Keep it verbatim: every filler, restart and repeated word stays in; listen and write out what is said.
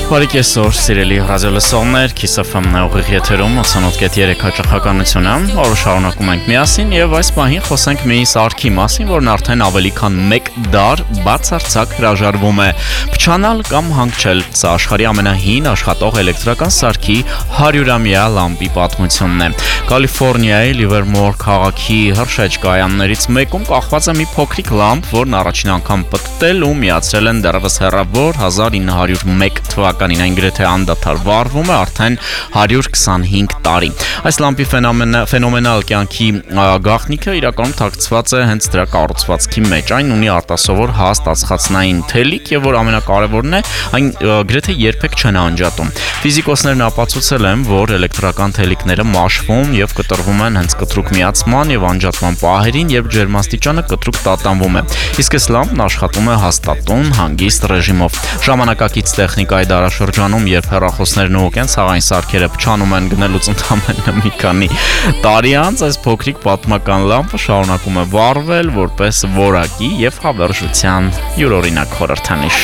Բարի կեսօր, սիրելի ռադիոլսողներ, Kiss F M-ն է ուղիղ եթերում ութանոթ կետ երեք հաճախականությունը, որը շարունակում ենք միասին եւ այս պահին խոսենք մի սարքի մասին, որն արդեն ավելի քան մեկ դար բացարձակ հրաժարվում է փչանալ կամ հանգչել։ Սա աշխարհի ամենահին աշխատող էլեկտրական սարքի հարյուրամյա լամպի պատմությունն է։ Կալիֆոռնիայի Լիվերմոր քաղաքի հրշեջ կայաններից մեկում կախված է մի փոքրիկ լամպ, որն առաջին անգամ պտտել ու միացրել են դեռևս հեռավոր հազար ինը հարյուր մեկ թվականին, այն գրեթե անդադար վառվում է արդեն հարյուր քսանհինգ տարի։ Այս լամպի ֆենոմենալ կյանքի գաղտնիքը իրականում թաքցված է հենց դրա կառուցվածքի մեջ։ Այն ունի արտասովոր հաստ ածխածնային թելիկ եւ որ ամենակարևորն է, այն գրեթե երբեք չեն անջատում։ Ֆիզիկոսներն ապացուցել են, որ էլեկտրական թելիկները մաշվում եւ կտրվում են հենց կտրուկ միացման եւ անջատման պահերին, երբ ջերմաստիճանը կտրուկ տատանվում է։ Իսկ այս լամպն աշխատում է հաստատուն, հանգիստ ռեժիմով։ Ժամանակակից տեխնիկայի դարաշրջանում, երբ հեռախոսներն ու կենցաղային սարքերը փչանում են գնելուց ընդամենը մի քանի տարի անց, այս փոքրիկ պատմական լամպը շարունակում է վառվել որպես որակի եւ հավերժության յուրօրինակ խորհրդանիշ։